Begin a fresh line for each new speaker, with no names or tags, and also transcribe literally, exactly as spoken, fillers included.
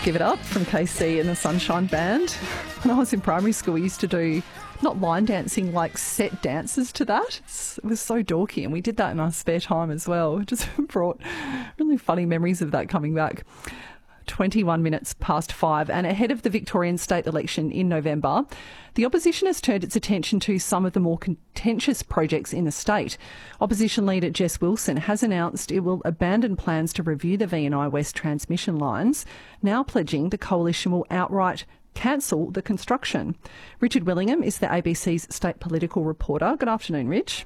Give It Up from K C and the Sunshine Band. When I was in primary school, we used to do not line dancing, like set dances to that. It's, it was so dorky, and we did that in our spare time as well. It just brought really funny memories of that coming back. twenty-one minutes past five, and ahead of the Victorian state election in November, the opposition has turned its attention to some of the more contentious projects in the state. Opposition leader Jess Wilson has announced it will abandon plans to review the V and I West transmission lines, now pledging the coalition will outright cancel the construction. Richard Willingham is the A B C's state political reporter. Good afternoon, Rich.